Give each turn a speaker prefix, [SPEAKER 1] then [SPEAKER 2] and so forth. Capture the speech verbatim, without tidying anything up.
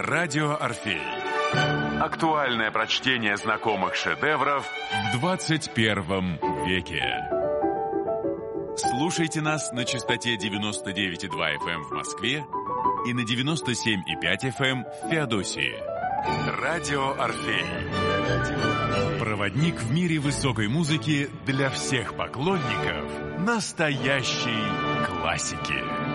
[SPEAKER 1] Радио Орфей. Актуальное прочтение знакомых шедевров в двадцать первом веке. Слушайте нас на частоте девяносто девять и два эф эм в Москве и на девяносто семь и пять эф эм в Феодосии. Радио Орфей. Проводник в мире высокой музыки для всех поклонников настоящей классики.